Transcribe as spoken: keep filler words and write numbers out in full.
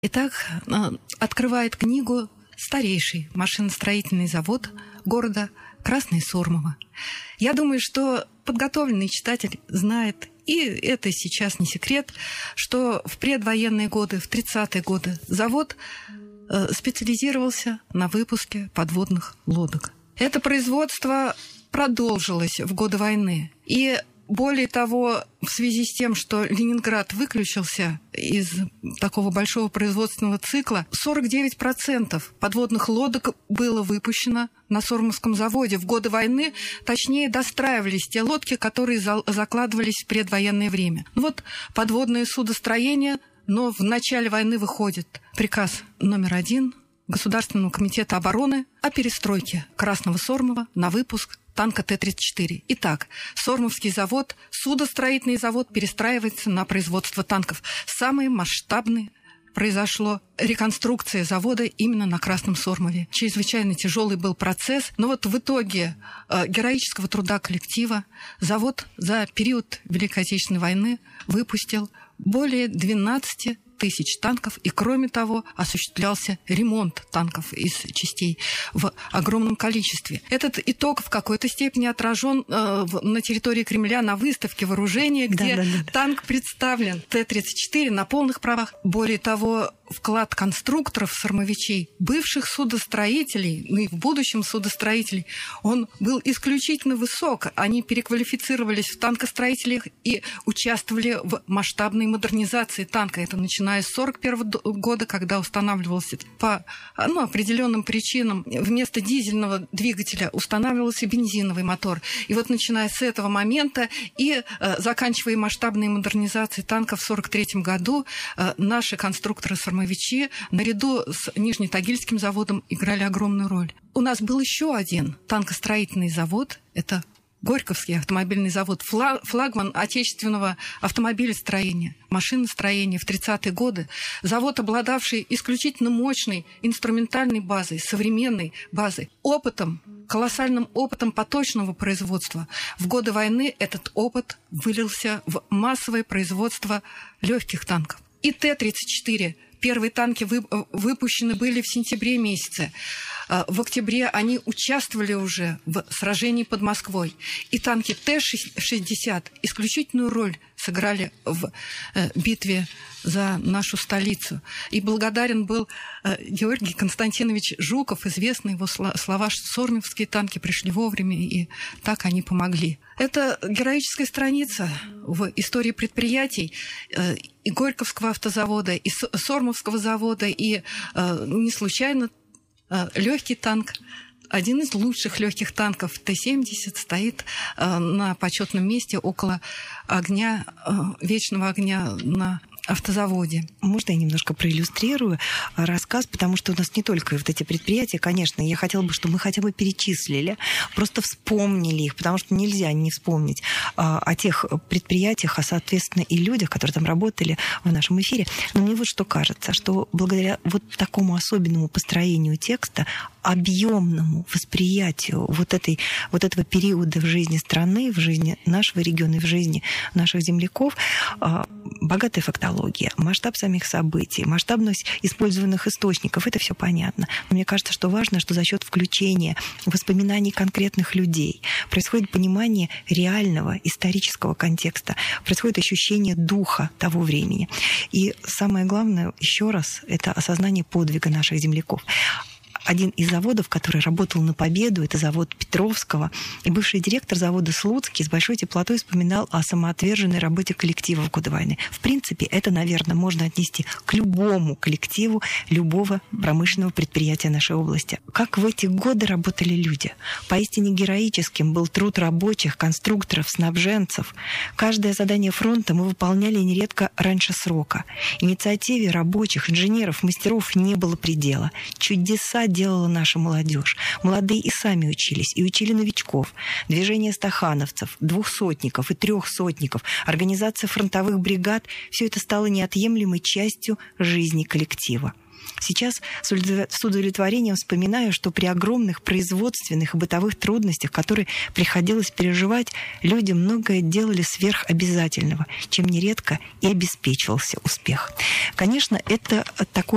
Итак, открывает книгу старейший машиностроительный завод города Красное Сормово. Я думаю, что подготовленный читатель знает, и это сейчас не секрет, что в предвоенные годы, в тридцатые годы завод специализировался на выпуске подводных лодок. Это производство продолжилось в годы войны. И более того, в связи с тем, что Ленинград выключился из такого большого производственного цикла, сорок девять процентов подводных лодок было выпущено на Сормовском заводе. В годы войны, точнее, достраивались те лодки, которые закладывались в предвоенное время. Ну вот подводное судостроение, но в начале войны выходит приказ номер один Государственного комитета обороны о перестройке Красного Сормова на выпуск танка Т тридцать четыре. Итак, Сормовский завод, судостроительный завод перестраивается на производство танков. Самый масштабный произошло реконструкция завода именно на Красном Сормове. Чрезвычайно тяжелый был процесс, но вот в итоге э, героического труда коллектива завод за период Великой Отечественной войны выпустил более двенадцати тысяч танков, и кроме того осуществлялся ремонт танков из частей в огромном количестве. Этот итог в какой-то степени отражен э, на территории Кремля на выставке вооружения, где да, да, да. танк представлен Т тридцать четыре на полных правах. Более того, вклад конструкторов, сормовичей, бывших судостроителей, ну и в будущем судостроителей, он был исключительно высок. Они переквалифицировались в танкостроителях и участвовали в масштабной модернизации танка. Это начиная с сорок первого года, когда устанавливался по ну, определенным причинам вместо дизельного двигателя устанавливался бензиновый мотор. И вот начиная с этого момента и э, заканчивая масштабной модернизацией танка в сорок третьем году, э, наши конструкторы-сормовичи наряду с Нижнетагильским заводом играли огромную роль. У нас был еще один танкостроительный завод, это Горьковский автомобильный завод, флагман отечественного автомобилестроения, машиностроения в тридцатые годы. Завод, обладавший исключительно мощной инструментальной базой, современной базой, опытом, колоссальным опытом поточного производства. В годы войны этот опыт вылился в массовое производство легких танков. И Т тридцать четыре. Первые танки выпущены были в сентябре месяце. В октябре они участвовали уже в сражении под Москвой. И танки Т шестьдесят исключительную роль сыграли в битве за нашу столицу. И благодарен был Георгий Константинович Жуков, известные его слова, что сормовские танки пришли вовремя, и так они помогли. Это героическая страница в истории предприятий и Горьковского автозавода, и Сормовского завода, и не случайно легкий танк, один из лучших легких танков Т семьдесят, стоит на почетном месте около огня, вечного огня на автозаводе. Можно я немножко проиллюстрирую рассказ, потому что у нас не только вот эти предприятия, конечно, я хотела бы, чтобы мы хотя бы перечислили, просто вспомнили их, потому что нельзя не вспомнить а, о тех предприятиях, а, соответственно, и людях, которые там работали в нашем эфире. Но мне вот что кажется, что благодаря вот такому особенному построению текста, объемному восприятию вот, этой, вот этого периода в жизни страны, в жизни нашего региона и в жизни наших земляков, а, богатая фактология, масштаб самих событий, масштабность использованных источников, это все понятно. Но мне кажется, что важно, что за счет включения воспоминаний конкретных людей происходит понимание реального исторического контекста, происходит ощущение духа того времени. И самое главное, еще раз, это осознание подвига наших земляков. Один из заводов, который работал на победу, это завод Петровского. И бывший директор завода Слуцкий с большой теплотой вспоминал о самоотверженной работе коллектива в годы войны. В принципе, это, наверное, можно отнести к любому коллективу любого промышленного предприятия нашей области. Как в эти годы работали люди. Поистине героическим был труд рабочих, конструкторов, снабженцев. Каждое задание фронта мы выполняли нередко раньше срока. Инициативе рабочих, инженеров, мастеров не было предела. Чудеса делала наша молодежь. Молодые и сами учились, и учили новичков. Движение стахановцев, двухсотников и трехсотников, организация фронтовых бригад – все это стало неотъемлемой частью жизни коллектива. Сейчас с удовлетворением вспоминаю, что при огромных производственных и бытовых трудностях, которые приходилось переживать, люди многое делали сверхобязательного, чем нередко и обеспечивался успех. Конечно, это такой